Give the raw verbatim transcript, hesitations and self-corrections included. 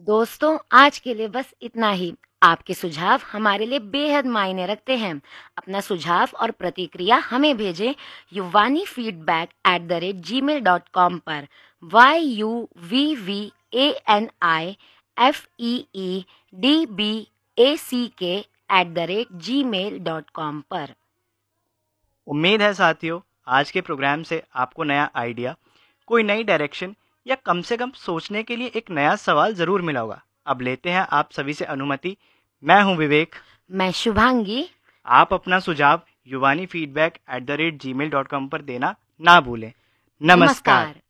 दोस्तों, आज के लिए बस इतना ही। आपके सुझाव हमारे लिए बेहद मायने रखते हैं। अपना सुझाव और प्रतिक्रिया हमें भेजें युवानी feedback at the rate ji mail dot com पर। Why you we V A N I F E E D B ए सी के at the rate ji mail dot com पर। उम्मीद है साथियों, आज के प्रोग्राम से आपको नया आइडिया, कोई नई डायरेक्शन या कम से कम सोचने के लिए एक नया सवाल जरूर मिला होगा। अब लेते हैं आप सभी से अनुमति। मैं हूं विवेक। मैं शुभांगी। आप अपना सुझाव युवानी feedback at the rate ji mail dot com पर देना ना भूलें। नमस्कार। नमस्कार।